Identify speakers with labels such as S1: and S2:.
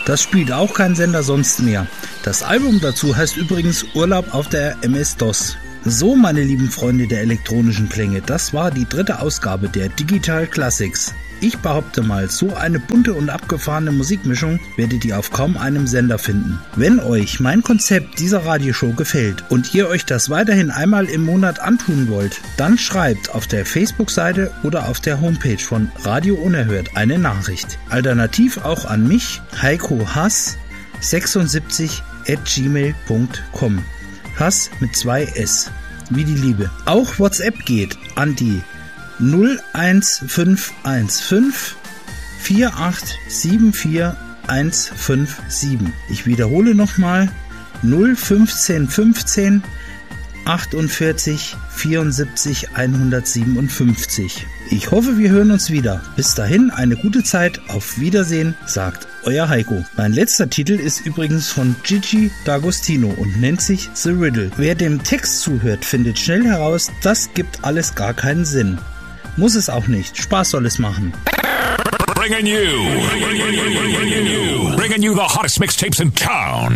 S1: Das spielt auch kein Sender sonst mehr. Das Album dazu heißt übrigens Urlaub auf der MS-DOS. So, meine lieben Freunde der elektronischen Klänge, das war die 3. Ausgabe der Digital Classics. Ich behaupte mal, so eine bunte und abgefahrene Musikmischung werdet ihr auf kaum einem Sender finden. Wenn euch mein Konzept dieser Radioshow gefällt und ihr euch das weiterhin einmal im Monat antun wollt, dann schreibt auf der Facebook-Seite oder auf der Homepage von Radio Unerhört eine Nachricht. Alternativ auch an mich, Heiko Hass, 76@gmail.com. Hass mit 2 S, wie die Liebe. Auch WhatsApp geht an die 01515 4874 157. Ich wiederhole nochmal 01515 48 74 157. Ich hoffe, wir hören uns wieder. Bis dahin eine gute Zeit. Auf Wiedersehen, sagt euer Heiko. Mein letzter Titel ist übrigens von Gigi D'Agostino und nennt sich The Riddle. Wer dem Text zuhört, findet schnell heraus, das gibt alles gar keinen Sinn. Muss es auch nicht. Spaß soll es machen.
S2: Bringing you the hottest mixtapes in town.